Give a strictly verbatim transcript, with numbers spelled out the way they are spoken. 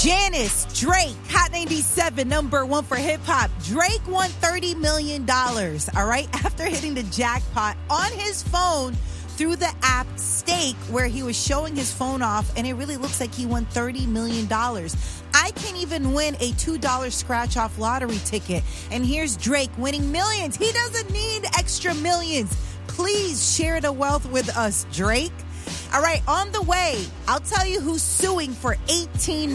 Janice, Drake, Hot ninety-seven, number one for hip-hop. Drake won thirty million dollars, all right, after hitting the jackpot on his phone through the app Stake, where he was showing his phone off, and it really looks like he won thirty million dollars. I can't even win a two dollars scratch-off lottery ticket, and here's Drake winning millions. He doesn't need extra millions. Please share the wealth with us, Drake. All right, on the way, I'll tell you who's suing for eighteen